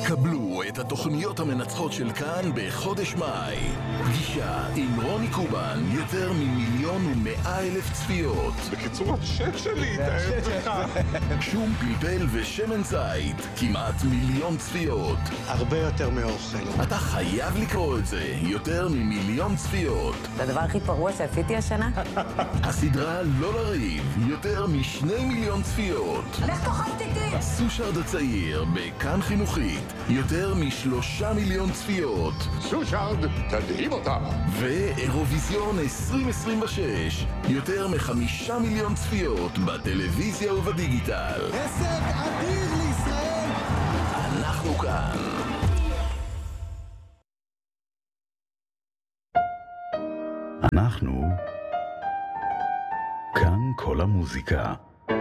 קבלו את התוכניות המנצחות של כאן בחודש מאי. פגישה עם רוני קובן, יותר מ1,100,000 צפיות. בקיצור, השם שלי, תאהב לך. שום פלפל ושמן זית, כמעט 1,000,000 צפיות. הרבה יותר מאוכל. אתה חייב לקרוא את זה, יותר מ1,000,000 צפיות. זה הדבר הכי פרוע שעשיתי השנה? הסדרה לא לריב, יותר מ2,000,000 צפיות. לך תאכל תיתי! סושארד הצעיר, בכאן חינוכית, יותר מ3,000,000 צפיות. סושארד, תדהים אותה. ואירוויזיון 2026, יותר מ5,000,000 צפיות בטלוויזיה ובדיגיטל. הישג אדיר לישראל! אנחנו כאן. אנחנו כאן כל המוזיקה.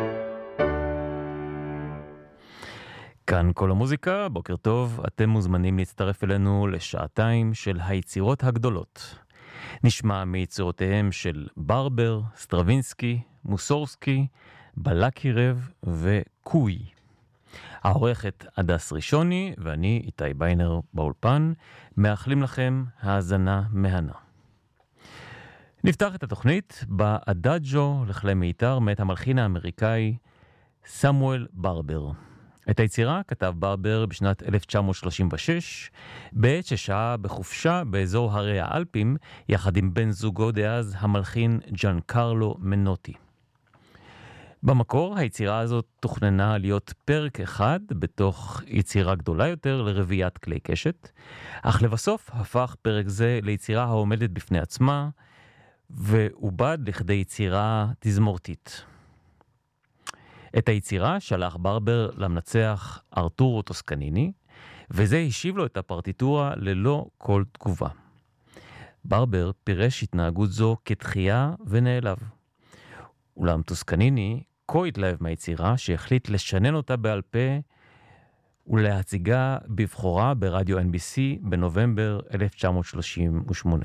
כאן כל המוזיקה, בוקר טוב, אתם מוזמנים להצטרף אלינו לשעתיים של היצירות הגדולות. נשמע מיצירותיהם של ברבר, סטרווינסקי, מוסורסקי, בלקירב וקוי. העורכת הדס ראשוני ואני איתי ביינר באולפן, מאחלים לכם האזנה מהנה. נפתח את התוכנית באדאג'ו לכלי מיתר מאת המלחין האמריקאי סמואל ברבר. את היצירה כתב ברבר בשנת 1936, בעת ששהה בחופשה באזור הרי האלפים, יחד עם בן זוגו דאז המלחין ג'אן קרלו מנוטי. במקור היצירה הזאת תוכננה להיות פרק אחד בתוך יצירה גדולה יותר לרביית כלי קשת, אך לבסוף הפך פרק זה ליצירה העומדת בפני עצמה, ועובד לכדי יצירה תזמורתית. את היצירה שלח ברבר למנצח ארתורו טוסקניני, וזה השיב לו את הפרטיטורה ללא כל תגובה. ברבר פירש התנהגות זו כתחייה ונעלב. אולם טוסקניני כה התלהב מהיצירה שהחליט לשנן אותה בעל פה ולהציגה בבחורה ברדיו NBC בנובמבר 1938.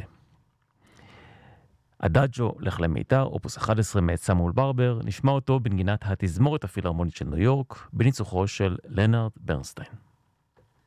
אדאג'ו לכלי מיתר, אופוס 11 מאת סמואל ברבר, נשמע אותו בנגינת התזמורת הפילהרמונית של ניו יורק, בניצוחו של לנארד ברנסטיין.